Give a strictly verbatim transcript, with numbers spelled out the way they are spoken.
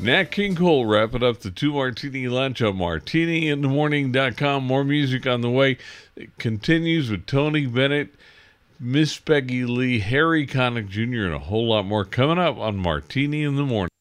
Nat King Cole wrapping up the two martini lunch on martini in the morning dot com. More music on the way. It continues with Tony Bennett, Miss Peggy Lee, Harry Connick Junior, and a whole lot more coming up on Martini in the Morning.